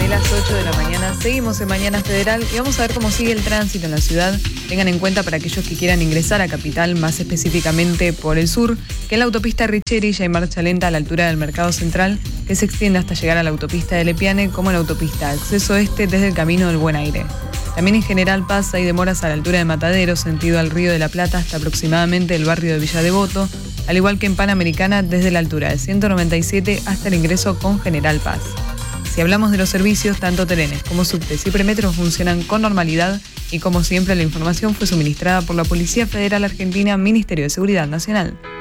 de las 8 de la mañana. Seguimos en Mañana Federal y vamos a ver cómo sigue el tránsito en la ciudad. Tengan en cuenta para aquellos que quieran ingresar a Capital, más específicamente por el sur, que en la autopista Richeri ya hay marcha lenta a la altura del Mercado Central, que se extiende hasta llegar a la autopista de Lepiane, como en la autopista Acceso Este desde el Camino del Buen Aire. También en General Paz hay demoras a la altura de Matadero, sentido al Río de la Plata hasta aproximadamente el barrio de Villa Devoto, al igual que en Panamericana desde la altura de 197 hasta el ingreso con General Paz. Si hablamos de los servicios, tanto trenes como subtes y premetros funcionan con normalidad y como siempre la información fue suministrada por la Policía Federal Argentina, Ministerio de Seguridad Nacional.